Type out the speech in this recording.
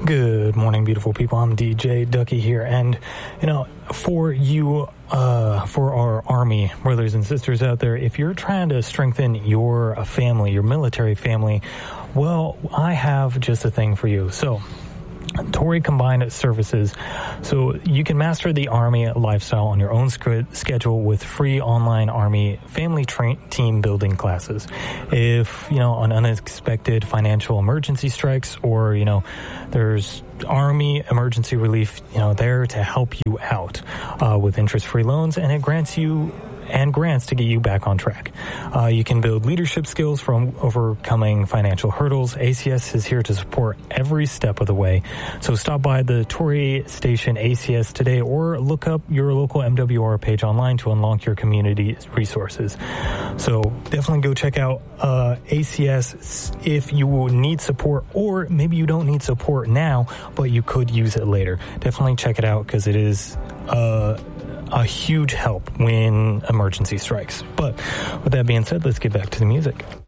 Good morning, beautiful people. I'm DJ Ducky here, and for you, for our Army brothers and sisters out there, if you're trying to strengthen your family, your military family, well, I have just a thing for you. So, Tory Combined Services. So you can master the Army lifestyle on your own schedule with free online Army family team building classes. If, an unexpected financial emergency strikes or, there's Army emergency relief, there to help you out with interest-free loans, and it grants to get you back on track. You can build leadership skills from overcoming financial hurdles. ACS is here to support every step of the way. So stop by the Tory Station ACS today or look up your local MWR page online to unlock your community resources. So definitely go check out ACS if you need support, or maybe you don't need support now, but you could use it later. Definitely check it out because it is a huge help when emergency strikes. But with that being said, let's get back to the music.